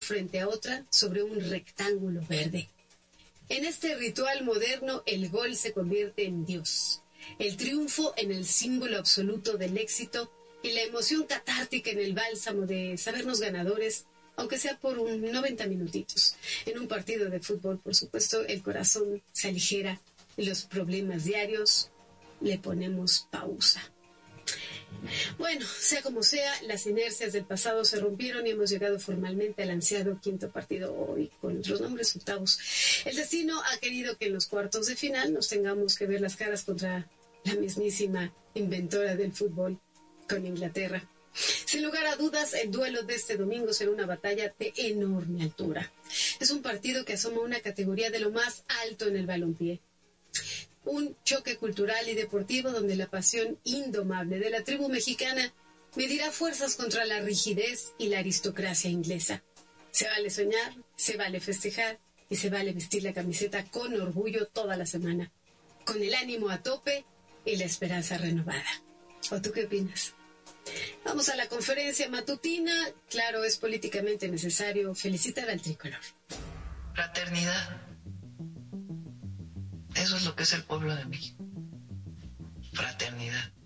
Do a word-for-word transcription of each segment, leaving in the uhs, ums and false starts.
frente a otra sobre un rectángulo verde. En este ritual moderno, el gol se convierte en Dios, el triunfo en el símbolo absoluto del éxito y la emoción catártica en el bálsamo de sabernos ganadores, aunque sea por un noventa minutitos. En un partido de fútbol, por supuesto, el corazón se aligera y los problemas diarios le ponemos pausa. Bueno, sea como sea, las inercias del pasado se rompieron y hemos llegado formalmente al ansiado quinto partido hoy con los nombres octavos. El destino ha querido que en los cuartos de final nos tengamos que ver las caras contra la mismísima inventora del fútbol, con Inglaterra. Sin lugar a dudas, el duelo de este domingo será una batalla de enorme altura. Es un partido que asoma una categoría de lo más alto en el balompié. Un choque cultural y deportivo donde la pasión indomable de la tribu mexicana medirá fuerzas contra la rigidez y la aristocracia inglesa. Se vale soñar, se vale festejar y se vale vestir la camiseta con orgullo toda la semana, con el ánimo a tope y la esperanza renovada. ¿O tú qué opinas? Vamos a la conferencia matutina. Claro, es políticamente necesario felicitar al tricolor. Fraternidad. Eso es lo que es el pueblo de México. Fraternidad.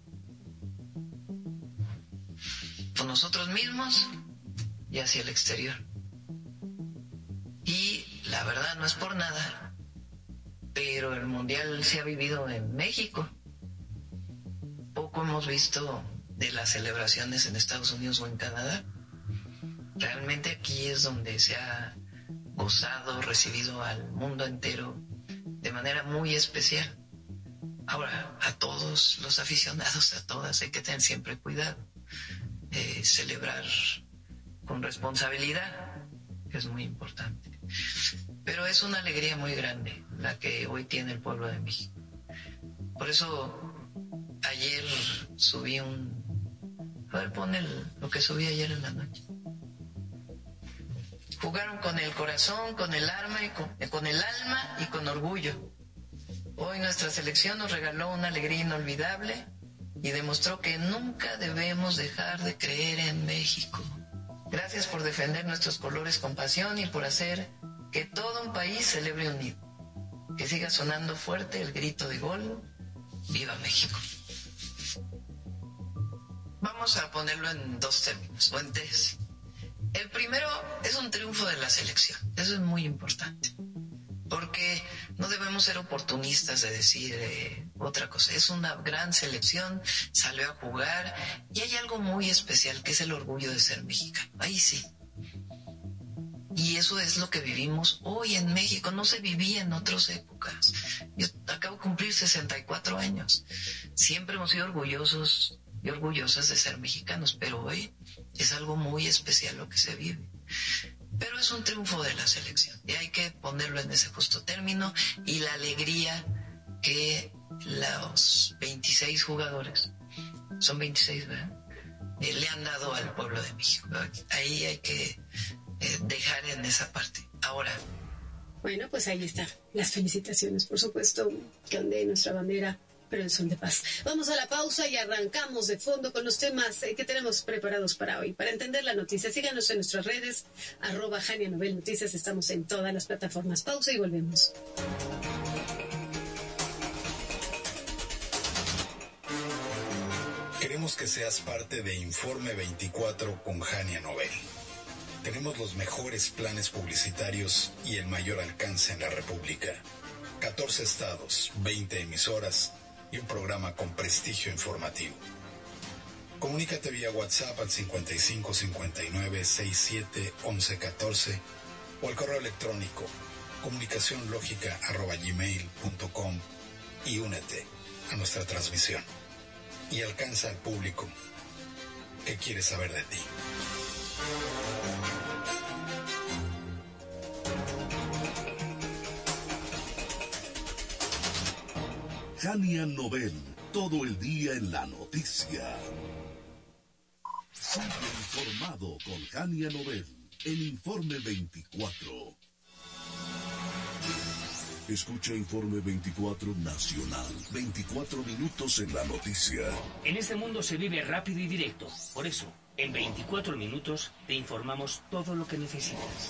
Con nosotros mismos y hacia el exterior. Y la verdad no es por nada, pero el mundial se ha vivido en México. Poco hemos visto de las celebraciones en Estados Unidos o en Canadá. Realmente aquí es donde se ha gozado, recibido al mundo entero de manera muy especial. Ahora, a todos los aficionados, a todas, hay que tener siempre cuidado. Eh, celebrar con responsabilidad, que es muy importante. Pero es una alegría muy grande la que hoy tiene el pueblo de México. Por eso, ayer subí un... A ver, pon el, lo que subí ayer en la noche. Jugaron con el corazón, con el alma y con, con el alma y con orgullo. Hoy nuestra selección nos regaló una alegría inolvidable y demostró que nunca debemos dejar de creer en México. Gracias por defender nuestros colores con pasión y por hacer que todo un país celebre unido. Que siga sonando fuerte el grito de gol. ¡Viva México! Vamos a ponerlo en dos términos, o en tres. El primero es un triunfo de la selección. Eso es muy importante. Porque no debemos ser oportunistas de decir eh, otra cosa. Es una gran selección, salió a jugar y hay algo muy especial que es el orgullo de ser mexicano. Ahí sí. Y eso es lo que vivimos hoy en México. No se vivía en otras épocas. Yo acabo de cumplir sesenta y cuatro años. Siempre hemos sido orgullosos y orgullosas de ser mexicanos, pero hoy es algo muy especial lo que se vive. Pero es un triunfo de la selección y hay que ponerlo en ese justo término, y la alegría que los veintiséis jugadores, son veintiséis, ¿verdad?, eh, le han dado al pueblo de México. Ahí hay que eh, dejar en esa parte. Ahora, bueno, pues ahí está. Las felicitaciones, por supuesto, que ondee nuestra bandera, pero en son de paz. Vamos a la pausa y arrancamos de fondo con los temas que tenemos preparados para hoy. Para entender la noticia, síganos en nuestras redes, arroba Jania Novel Noticias. Estamos en todas las plataformas. Pausa y volvemos. Queremos que seas parte de Informe veinticuatro con Jania Novel. Tenemos los mejores planes publicitarios y el mayor alcance en la República. catorce estados, veinte emisoras y un programa con prestigio informativo. Comunícate vía WhatsApp al cincuenta y cinco cincuenta y nueve sesenta y siete once catorce o al correo electrónico comunicacionlógica arroba gmail punto com y únete a nuestra transmisión y alcanza al público que quiere saber de ti. Jania Novel, todo el día en la noticia. Sigue informado con Jania Novel en Informe veinticuatro. Escucha Informe veinticuatro Nacional, veinticuatro minutos en la noticia. En este mundo se vive rápido y directo. Por eso, en veinticuatro minutos te informamos todo lo que necesitas.